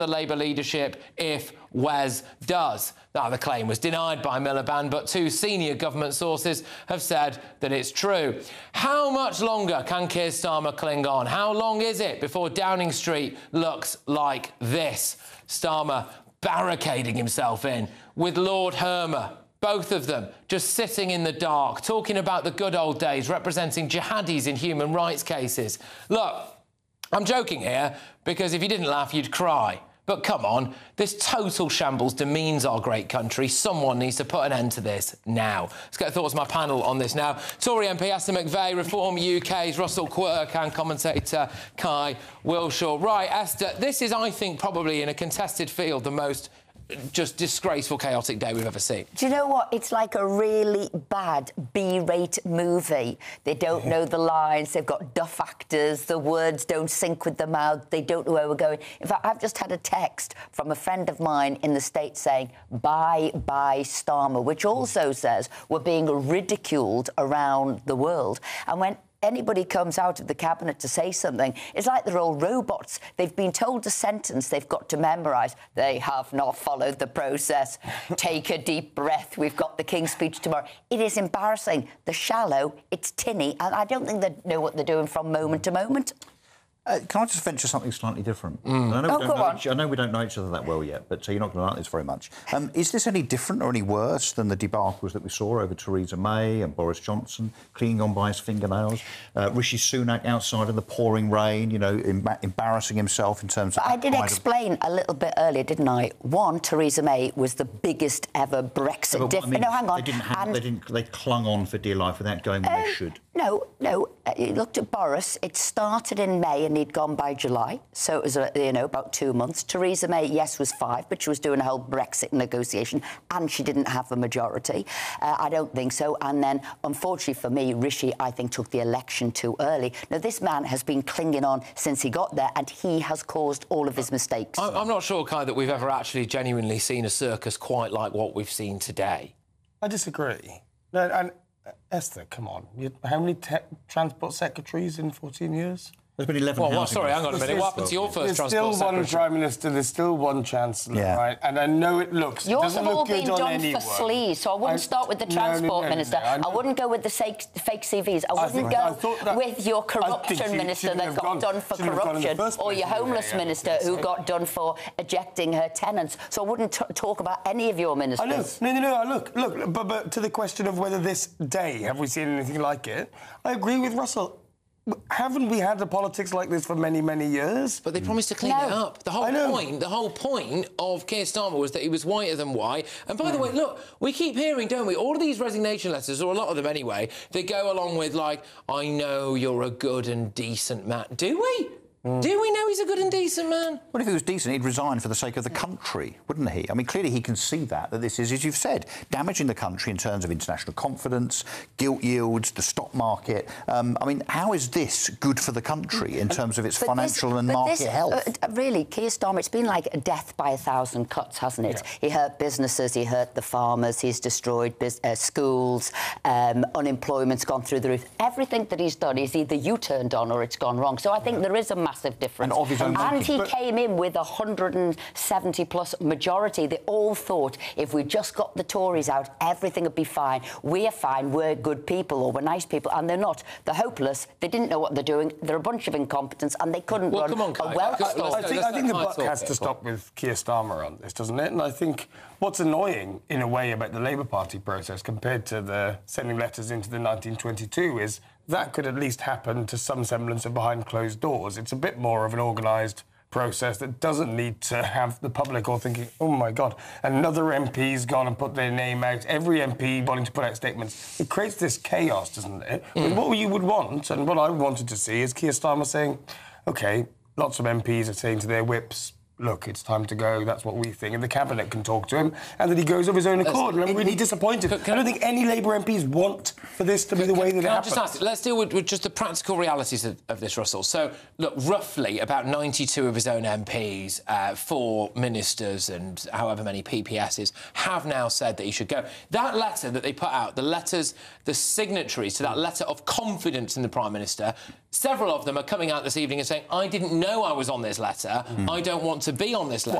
the Labour leadership if Wes does. Now, the claim was denied by Miliband, but two senior government sources have said that it's true. How much longer can Keir Starmer cling on? How long is it before Downing Street looks like this? Starmer barricading himself in with Lord Hermer. Both of them just sitting in the dark, talking about the good old days, representing jihadis in human rights cases. Look, I'm joking here, because if you didn't laugh, you'd cry. But come on, this total shambles demeans our great country. Someone needs to put an end to this now. Let's get thoughts of my panel on this now. Tory MP Esther McVey, Reform UK's Russell Quirk and commentator Kai Wilshaw. Right, Esther, this is, I think, probably in a contested field, the most just disgraceful, chaotic day we've ever seen. Do you know what? It's like a really bad B-rate movie. They don't know the lines, they've got duff actors, the words don't sync with the mouth, they don't know where we're going. In fact, I've just had a text from a friend of mine in the States saying, bye, Starmer, which also says we're being ridiculed around the world. And when anybody comes out of the cabinet to say something, it's like they're all robots. They've been told a sentence they've got to memorise. They have not followed the process. Take a deep breath. We've got the King's speech tomorrow. It is embarrassing. They're shallow, it's tinny, and I don't think they know what they're doing from moment to moment. Can I just venture something slightly different? I know we don't know each other that well yet, but you're not going to like this very much. Is this any different or any worse than the debacles that we saw over Theresa May and Boris Johnson clinging on by his fingernails? Rishi Sunak outside in the pouring rain, you know, embarrassing himself in terms of... But I did explain a little bit earlier, didn't I? One, Theresa May was the biggest ever Brexit... No, hang on. They clung on for dear life without going when they should. No. You looked at Boris. It started in May and he'd gone by July, so it was, about 2 months. Theresa May, yes, was 5, but she was doing a whole Brexit negotiation and she didn't have a majority. I don't think so. And then, unfortunately for me, Rishi, I think, took the election too early. Now, this man has been clinging on since he got there and he has caused all of his mistakes. I'm not sure, Kai, that we've ever actually genuinely seen a circus quite like what we've seen today. I disagree. No, and Esther, come on. How many transport secretaries in 14 years? There's been 11 sorry, hang on a minute. What happened to your first transport secretary? There's still one Prime Minister, there's still one Chancellor, right? And I know it Yours have all been done for sleaze, so I wouldn't start with the Transport Minister. I wouldn't go with the fake CVs. I wouldn't go with your Corruption Minister that got done for corruption, or your Homeless Minister who got done for ejecting her tenants. So I wouldn't talk about any of your ministers. I know. No, look, but to the question of whether this day, have we seen anything like it, I agree with Russell. Haven't we had a politics like this for many, many years? But they promised to clean it up. The whole point of Keir Starmer was that he was whiter than white. And by the way, look, we keep hearing, don't we, all of these resignation letters, or a lot of them anyway, they go along with, like, I know you're a good and decent man. Do we? Do we know he's a good and decent man? Well, if he was decent, he'd resign for the sake of the country, wouldn't he? I mean, clearly he can see that this is, as you've said, damaging the country in terms of international confidence, gilt yields, the stock market. I mean, how is this good for the country in terms of its financial and market health? Really, Keir Starmer, it's been like a death by 1,000 cuts, hasn't it? Yeah. He hurt businesses, he hurt the farmers, he's destroyed schools, unemployment's gone through the roof. Everything that he's done is either you-turned on or it's gone wrong. So I think there is a massive difference. And he came in with a 170-plus majority. They all thought if we just got the Tories out, everything would be fine. We're fine, we're good people, or we're nice people, and they're not. They're hopeless, they didn't know what they're doing, they're a bunch of incompetents, and they couldn't run a well-stocked... I think the buck has to stop with Keir Starmer on this, doesn't it? And I think what's annoying, in a way, about the Labour Party process compared to the sending letters into the 1922 is that could at least happen to some semblance of behind closed doors. It's a bit more of an organised process that doesn't need to have the public all thinking, oh, my God, another MP's gone and put their name out, every MP wanting to put out statements. It creates this chaos, doesn't it? But what you would want, and what I wanted to see, is Keir Starmer saying, OK, lots of MPs are saying to their whips, look, it's time to go, that's what we think, and the Cabinet can talk to him, and that he goes of his own accord, and I'm really disappointed. I don't think any Labour MPs want for this to be the way that it happens. Just ask, let's deal with just the practical realities of this, Russell. So, look, roughly about 92 of his own MPs, 4 ministers and however many PPSs, have now said that he should go. That letter that they put out, the signatories to that letter of confidence in the Prime Minister, several of them are coming out this evening and saying, I didn't know I was on this letter. I don't want to be on this letter.